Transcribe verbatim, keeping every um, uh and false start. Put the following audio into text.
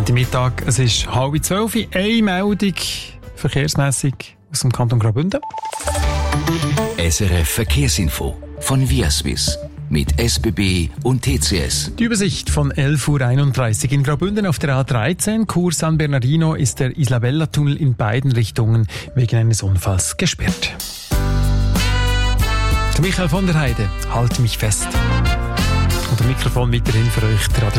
Mittag, es ist halb zwölf. Eine Meldung verkehrsmässig aus dem Kanton Graubünden. S R F Verkehrsinfo von Viaswiss mit S B B und T C S. Die Übersicht von elf Uhr einunddreißig in Graubünden auf der A dreizehn, Chur San Bernardino, ist der Isabella-Tunnel in beiden Richtungen wegen eines Unfalls gesperrt. Der Michael von der Heide, halt mich fest. Und am Mikrofon weiterhin für euch der